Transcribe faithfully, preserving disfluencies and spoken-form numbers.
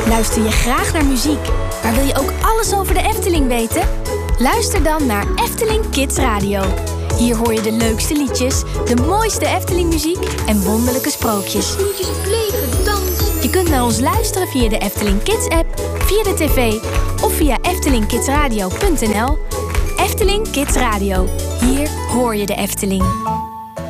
Luister je graag naar muziek, maar wil je ook alles over de Efteling weten? Luister dan naar Efteling Kids Radio. Hier hoor je de leukste liedjes, de mooiste Efteling-muziek en wonderlijke sprookjes. Snoetjes vliegen, dansen. Je kunt naar ons luisteren via de Efteling Kids-app, via de tv of via efteling kids radio punt n l. Efteling Kids Radio. Hier hoor je de Efteling.